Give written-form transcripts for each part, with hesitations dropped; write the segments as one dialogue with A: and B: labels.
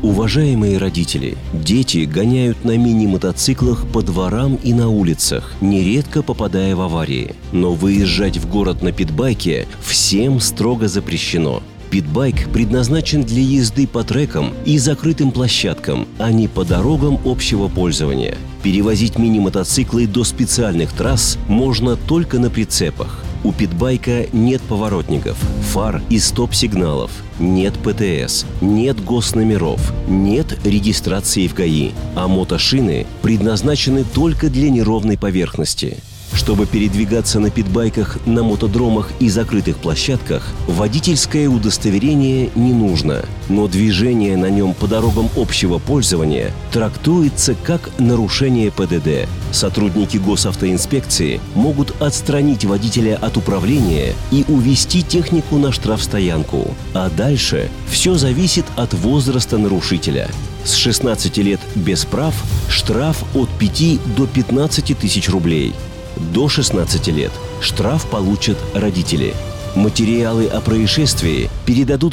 A: Уважаемые родители, дети гоняют на мини-мотоциклах по дворам и на улицах, нередко попадая в аварии. Но выезжать в город на питбайке всем строго запрещено. Питбайк предназначен для езды по трекам и закрытым площадкам, а не по дорогам общего пользования. Перевозить мини-мотоциклы до специальных трасс можно только на прицепах. У питбайка нет поворотников, фар и стоп-сигналов, нет ПТС, нет госномеров, нет регистрации в ГАИ, а мотошины предназначены только для неровной поверхности. Чтобы передвигаться на питбайках на мотодромах и закрытых площадках, водительское удостоверение не нужно, но движение на нем по дорогам общего пользования трактуется как нарушение ПДД. Сотрудники госавтоинспекции могут отстранить водителя от управления и увезти технику на штрафстоянку. А дальше все зависит от возраста нарушителя. С 16 лет без прав штраф от 5 до 15 тысяч рублей. До 16 лет штраф получат родители. Материалы о происшествии передадут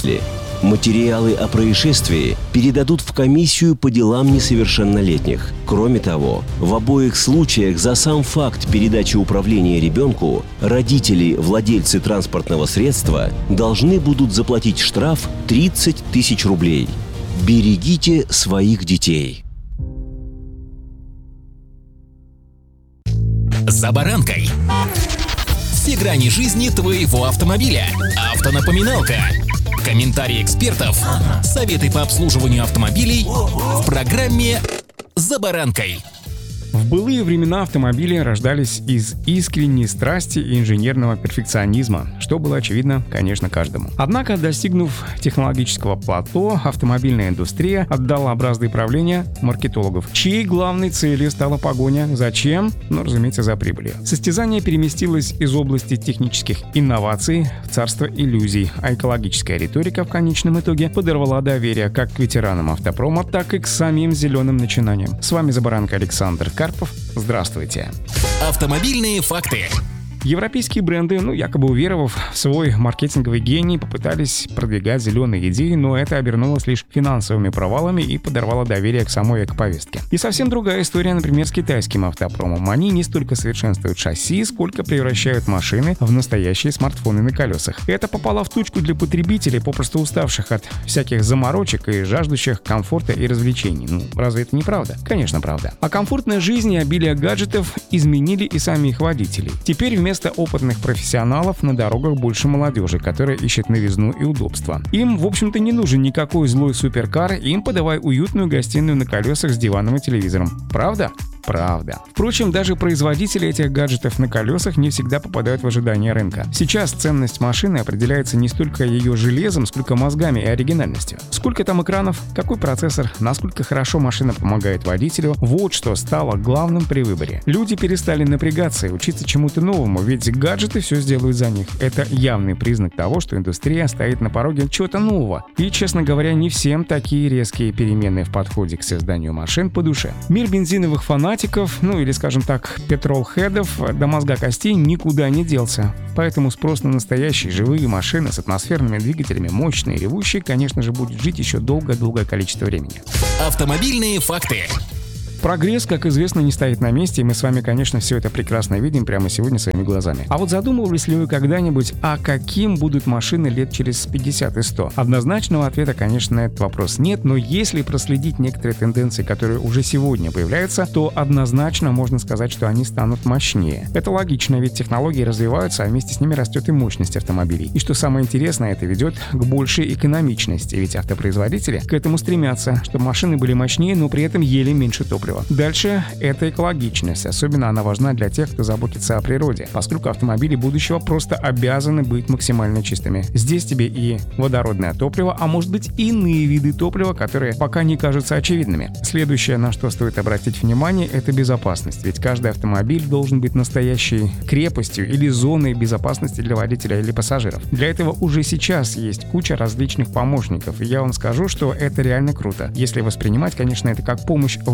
A: в комиссию по делам несовершеннолетних. Кроме того, в обоих случаях за сам факт передачи управления ребенку родители, владельцы транспортного средства, должны будут заплатить штраф 30 тысяч рублей. Берегите своих детей.
B: За баранкой. Все грани жизни твоего автомобиля. Автонапоминалка. Комментарии экспертов. Советы по обслуживанию автомобилей в программе «За баранкой».
C: В былые времена автомобили рождались из искренней страсти и инженерного перфекционизма, что было очевидно, конечно, каждому. Однако, достигнув технологического плато, автомобильная индустрия отдала бразды правления маркетологов, чьей главной целью стала погоня за чем? Ну, разумеется, за прибылью. Состязание переместилось из области технических инноваций в царство иллюзий, а экологическая риторика в конечном итоге подорвала доверие как к ветеранам автопрома, так и к самим зеленым начинаниям. С вами «За баранкой» Александр Карпов. Здравствуйте.
B: Автомобильные факты.
C: Европейские бренды, якобы уверовав в свой маркетинговый гений, попытались продвигать зеленые идеи, но это обернулось лишь финансовыми провалами и подорвало доверие к самой эко-повестке. И совсем другая история, например, с китайским автопромом. Они не столько совершенствуют шасси, сколько превращают машины в настоящие смартфоны на колесах. Это попало в точку для потребителей, попросту уставших от всяких заморочек и жаждущих комфорта и развлечений. Разве это не правда? Конечно, правда. А комфортная жизнь и обилие гаджетов изменили и сами их водителей. Теперь вместо опытных профессионалов на дорогах больше молодежи, которая ищет новизну и удобство. Им, в общем-то, не нужен никакой злой суперкар, им подавай уютную гостиную на колесах с диваном и телевизором. Правда? Правда. Впрочем, даже производители этих гаджетов на колесах не всегда попадают в ожидания рынка. Сейчас ценность машины определяется не столько ее железом, сколько мозгами и оригинальностью. Сколько там экранов, какой процессор, насколько хорошо машина помогает водителю — вот что стало главным при выборе. Люди перестали напрягаться и учиться чему-то новому, ведь гаджеты все сделают за них. Это явный признак того, что индустрия стоит на пороге чего-то нового. И, честно говоря, не всем такие резкие перемены в подходе к созданию машин по душе. Мир бензиновых фанатиков, или, скажем так, петролхедов до мозга костей никуда не делся. Поэтому спрос на настоящие живые машины с атмосферными двигателями, мощные, ревущие, конечно же, будет жить еще долгое количество времени.
B: Автомобильные факты.
C: Прогресс, как известно, не стоит на месте, и мы с вами, конечно, все это прекрасно видим прямо сегодня своими глазами. А вот задумывались ли вы когда-нибудь, каким будут машины лет через 50 и 100? Однозначного ответа, конечно, на этот вопрос нет, но если проследить некоторые тенденции, которые уже сегодня появляются, то однозначно можно сказать, что они станут мощнее. Это логично, ведь технологии развиваются, а вместе с ними растет и мощность автомобилей. И что самое интересное, это ведет к большей экономичности, ведь автопроизводители к этому стремятся, чтобы машины были мощнее, но при этом ели меньше топлива. Дальше это экологичность. Особенно она важна для тех, кто заботится о природе, поскольку автомобили будущего просто обязаны быть максимально чистыми. Здесь тебе и водородное топливо, а может быть и иные виды топлива, которые пока не кажутся очевидными. Следующее, на что стоит обратить внимание, это безопасность. Ведь каждый автомобиль должен быть настоящей крепостью или зоной безопасности для водителя или пассажиров. Для этого уже сейчас есть куча различных помощников. И я вам скажу, что это реально круто. Если воспринимать, конечно, это как помощь в выживании.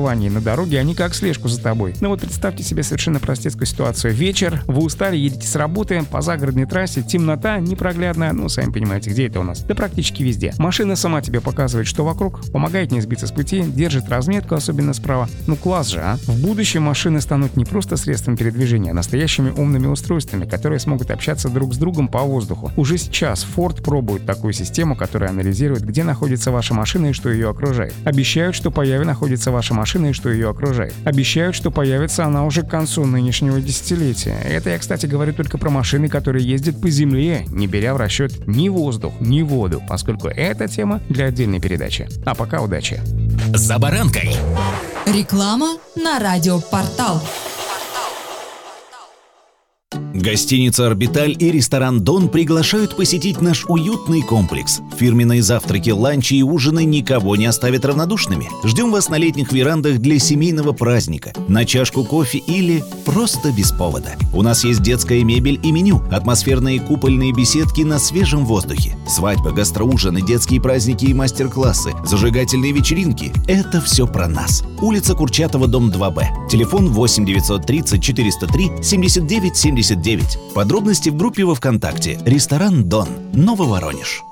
C: выживании на дороге, а не как слежку за тобой. Но вот представьте себе совершенно простецкую ситуацию. Вечер, вы устали, едете с работы, по загородной трассе, темнота непроглядная, сами понимаете, где это у нас? Да практически везде. Машина сама тебе показывает, что вокруг, помогает не сбиться с пути, держит разметку, особенно справа. Класс же, а? В будущем машины станут не просто средством передвижения, а настоящими умными устройствами, которые смогут общаться друг с другом по воздуху. Уже сейчас Ford пробует такую систему, которая анализирует, где находится ваша машина и что ее окружает. Обещают, что находится ваша машина и что ее окружает. Обещают, что появится она уже к концу нынешнего десятилетия. Это я, кстати, говорю только про машины, которые ездят по земле, не беря в расчет ни воздух, ни воду, поскольку эта тема для отдельной передачи. А пока удачи.
B: За баранкой.
D: Реклама на радиопортал.
E: Гостиница «Орбиталь» и ресторан «Дон» приглашают посетить наш уютный комплекс. Фирменные завтраки, ланчи и ужины никого не оставят равнодушными. Ждем вас на летних верандах для семейного праздника, на чашку кофе или просто без повода. У нас есть детская мебель и меню, атмосферные купольные беседки на свежем воздухе, свадьбы, гастроужины, детские праздники и мастер-классы, зажигательные вечеринки – это все про нас. Улица Курчатова, дом 2Б. Телефон 8 930 403 79 79. Подробности в группе во ВКонтакте. Ресторан «Дон», Нововоронеж.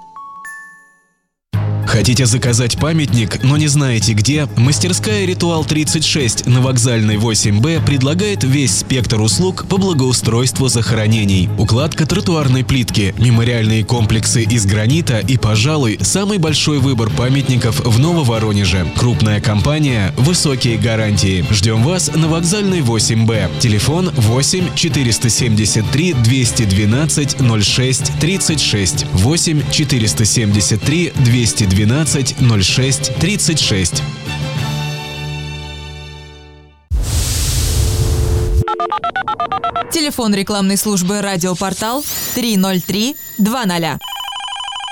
F: Хотите заказать памятник, но не знаете где? Мастерская «Ритуал 36» на Вокзальной 8Б предлагает весь спектр услуг по благоустройству захоронений. Укладка тротуарной плитки, мемориальные комплексы из гранита и, пожалуй, самый большой выбор памятников в Нововоронеже. Крупная компания, высокие гарантии. Ждем вас на Вокзальной 8Б. Телефон 8 473 212 06 36. 8 473 212 06 36.
D: Телефон рекламной службы «Радиопортал» 303 20.